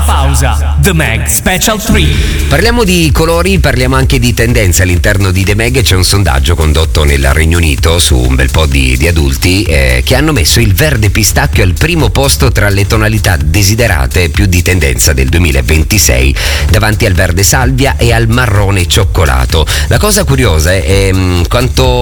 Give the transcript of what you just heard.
pausa. The Mag Special 3. Parliamo di colori, parliamo anche di tendenze all'interno di The Mag. C'è un sondaggio condotto nel Regno Unito su un bel po' di adulti che hanno messo il verde pistacchio al primo posto tra le tonalità desiderate più di tendenza del 2026, davanti al verde salvia e al marrone cioccolato. La cosa curiosa è quanto